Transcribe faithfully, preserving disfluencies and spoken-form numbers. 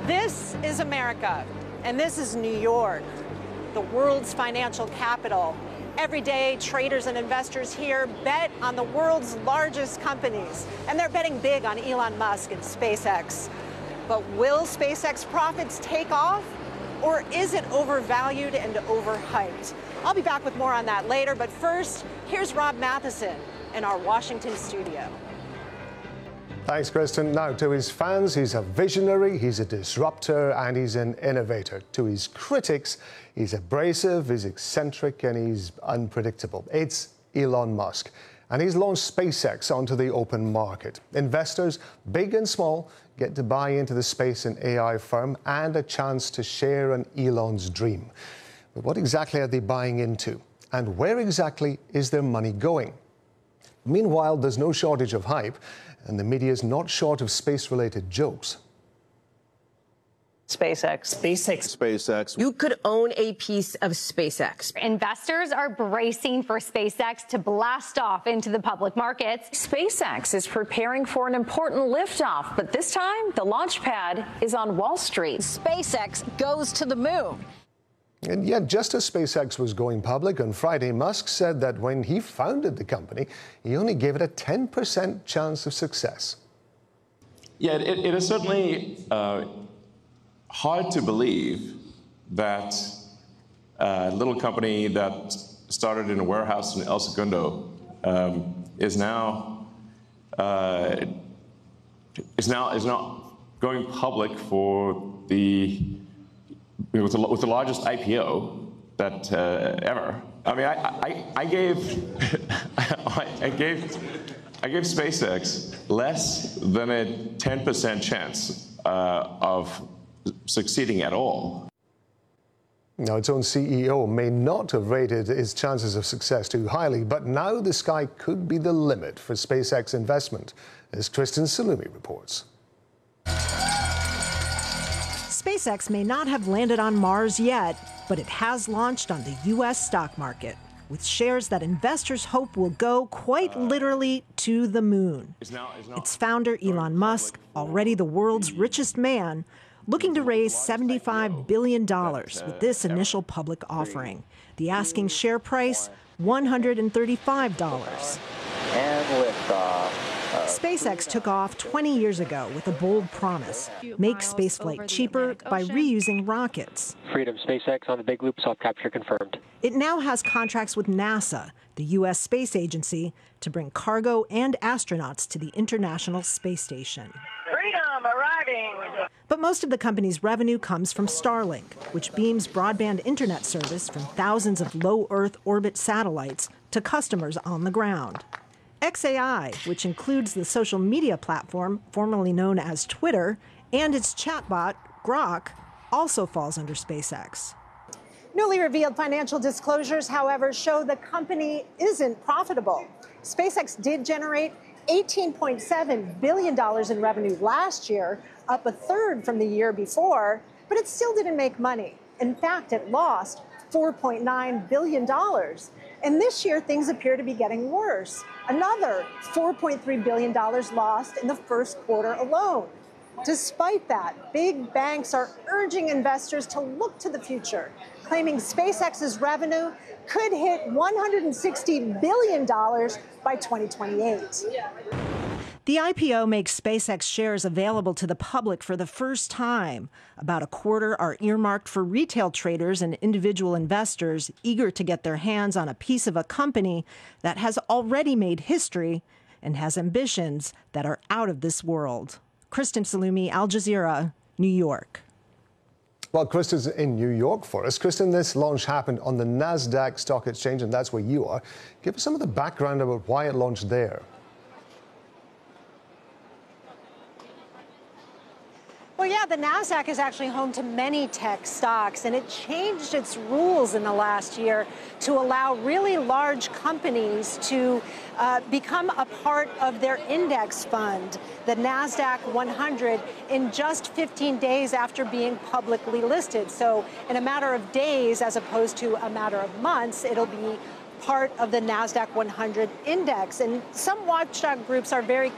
This is America, and this is New York, the world's financial capital. Every day, traders and investors here bet on the world's largest companies, and they're betting big on Elon Musk and SpaceX. But will SpaceX profits take off, or is it overvalued and overhyped? I'll be back with more on that later, but first, here's Rob Matheson in our Washington studio. Thanks, Kristen. Now, to his fans, he's a visionary, he's a disruptor, and he's an innovator. To his critics, he's abrasive, he's eccentric, and he's unpredictable. It's Elon Musk, and he's launched SpaceX onto the open market. Investors, big and small, get to buy into the space and A I firm and a chance to share in Elon's dream. But what exactly are they buying into? And where exactly is their money going? Meanwhile, there's no shortage of hype, and the media's not short of space-related jokes. SpaceX. SpaceX. SpaceX. You could own a piece of SpaceX. Investors are bracing for SpaceX to blast off into the public markets. SpaceX is preparing for an important liftoff, but this time the launch pad is on Wall Street. SpaceX goes to the moon. And yet, just as SpaceX was going public on Friday, Musk said that when he founded the company, he only gave it a ten percent chance of success. Yeah, it, it is certainly uh, hard to believe that a little company that started in a warehouse in El Segundo um, is now uh, is now is now going public for the. With the, with the largest I P O that uh, ever. I mean, I, I, I gave, I gave, I gave SpaceX less than a ten percent chance uh, of succeeding at all. Now, its own C E O may not have rated its chances of success too highly, but now the sky could be the limit for SpaceX investment, as Kristen Salumi reports. SpaceX may not have landed on Mars yet, but it has launched on the U S stock market, with shares that investors hope will go quite literally to the moon. Its founder, Elon Musk, already the world's richest man, looking to raise seventy-five billion dollars with this initial public offering. The asking share price, one hundred thirty-five dollars. And liftoff. SpaceX took off twenty years ago with a bold promise: make spaceflight cheaper by reusing rockets. Freedom SpaceX on the Big Loop, soft capture confirmed. It now has contracts with NASA, the U S space agency, to bring cargo and astronauts to the International Space Station. Freedom arriving! But most of the company's revenue comes from Starlink, which beams broadband internet service from thousands of low Earth orbit satellites to customers on the ground. X A I, which includes the social media platform formerly known as Twitter, and its chatbot, Grok, also falls under SpaceX. Newly revealed financial disclosures, however, show the company isn't profitable. SpaceX did generate eighteen point seven billion dollars in revenue last year, up a third from the year before, but it still didn't make money. In fact, it lost four point nine billion dollars. And this year, things appear to be getting worse. Another four point three billion dollars lost in the first quarter alone. Despite that, big banks are urging investors to look to the future, claiming SpaceX's revenue could hit one hundred sixty billion dollars by twenty twenty-eight. The I P O makes SpaceX shares available to the public for the first time. About a quarter are earmarked for retail traders and individual investors eager to get their hands on a piece of a company that has already made history and has ambitions that are out of this world. Kristen Salumi, Al Jazeera, New York. Well, Kristen's in New York for us. Kristen, this launch happened on the NASDAQ Stock Exchange, and that's where you are. Give us some of the background about why it launched there. Well, yeah, the NASDAQ is actually home to many tech stocks, and it changed its rules in the last year to allow really large companies to uh, become a part of their index fund, the NASDAQ one hundred, in just fifteen days after being publicly listed. So in a matter of days, as opposed to a matter of months, it'll be part of the NASDAQ one hundred index. And some watchdog groups are very